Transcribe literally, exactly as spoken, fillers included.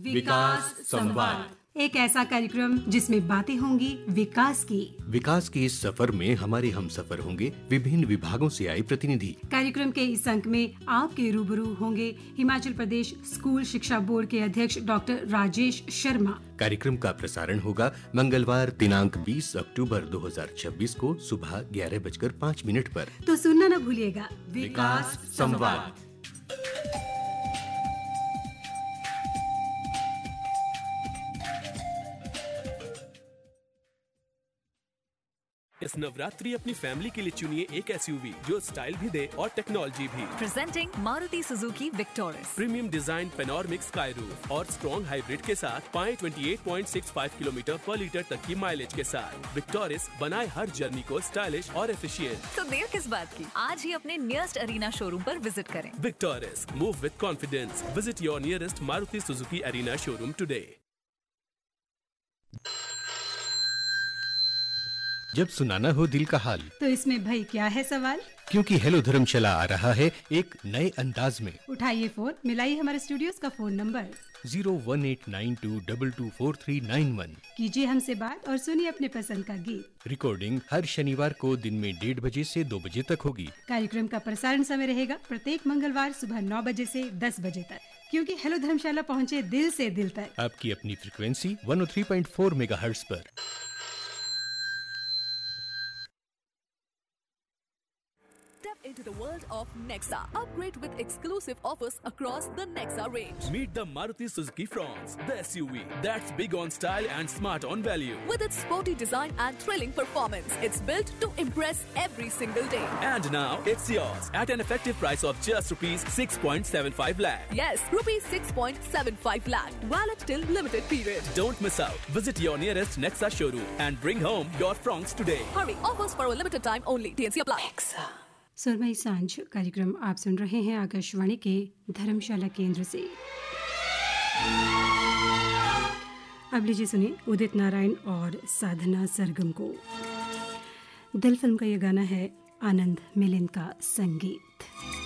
विकास संवाद, एक ऐसा कार्यक्रम जिसमें बातें होंगी विकास की। विकास के इस सफर में हमारे हम सफर होंगे विभिन्न विभागों से आए प्रतिनिधि। कार्यक्रम के इस अंक में आपके रूबरू होंगे हिमाचल प्रदेश स्कूल शिक्षा बोर्ड के अध्यक्ष डॉक्टर राजेश शर्मा। कार्यक्रम का प्रसारण होगा मंगलवार दिनांक बीस अक्टूबर दो हज़ार छब्बीस को सुबह ग्यारह बजकर पाँच मिनट पर। तो सुनना न भूलिएगा विकास संवाद। इस नवरात्रि अपनी फैमिली के लिए चुनिए एक एसयूवी जो स्टाइल भी दे और टेक्नोलॉजी भी। Presenting Maruti Suzuki Victoris. Premium design panoramic sky roof और स्ट्रॉन्ग हाइब्रिड के साथ पाएं अट्ठाईस पॉइंट छह पाँच किलोमीटर पर लीटर तक की माइलेज के साथ विक्टोरिस बनाए हर जर्नी को स्टाइलिश और एफिशिएंट। तो देर किस बात की, आज ही अपने नियरेस्ट अरीना शोरूम पर विजिट करें। Victoris, move with confidence. Visit your nearest Maruti Suzuki arena showroom today. जब सुनाना हो दिल का हाल, तो इसमें भाई क्या है सवाल? क्योंकि हेलो धर्मशाला आ रहा है एक नए अंदाज में। उठाइए फोन, मिलाइए हमारे स्टूडियोज का phone number zero one eight nine to double two four three nine one. कीजिए हमसे बात और सुनिए अपने पसंद का गीत। रिकॉर्डिंग हर शनिवार को दिन में डेढ़ बजे से दो बजे तक होगी। कार्यक्रम का प्रसारण समय रहेगा प्रत्येक मंगलवार सुबह नौ बजे से दस बजे तक, क्योंकि हेलो धर्मशाला पहुँचे दिल से दिल तक। आपकी अपनी frequency one O three point four megahertz पर। Into the world of Nexa. Upgrade with exclusive offers across the Nexa range. Meet the Maruti Suzuki Fronx, the S U V that's big on style and smart on value. With its sporty design and thrilling performance, it's built to impress every single day. And now it's yours at an effective price of just rupees six point seven five lakh. Yes, rupees six point seven five lakh. Valid till limited period. Don't miss out. Visit your nearest Nexa showroom and bring home your Fronx today. Hurry, offers for a limited time only. T N C apply. Nexa. सुरमई सांझ कार्यक्रम आप सुन रहे हैं आकाशवाणी के धर्मशाला केंद्र से। अब लीजिए सुनिए उदित नारायण और साधना सरगम को। दिल फिल्म का ये गाना है आनंद मिलिंद का संगीत।